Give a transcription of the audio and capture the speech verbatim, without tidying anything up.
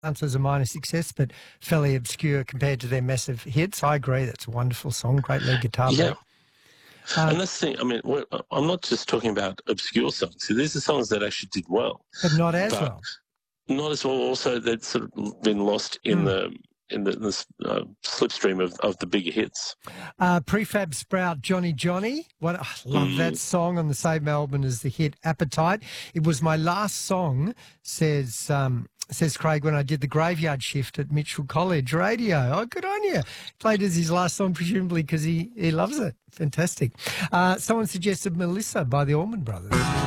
was a minor success, but fairly obscure compared to their massive hits. I agree. That's a wonderful song. Great lead guitar. Yeah. Um, and that's the thing. I mean, we're, I'm not just talking about obscure songs. So these are songs that actually did well, but not as but well. not as well. Also, they'd sort of been lost in Mm. the in the, in the uh, slipstream of, of the bigger hits. Uh, Prefab Sprout, Johnny Johnny. What I love Mm. that song on the same album as the hit Appetite. It was my last song, says um, says Craig, when I did the graveyard shift at Mitchell College Radio. Oh, good on you. Played as his last song, presumably because he, he loves it. Fantastic. Uh, someone suggested Melissa by the Allman Brothers.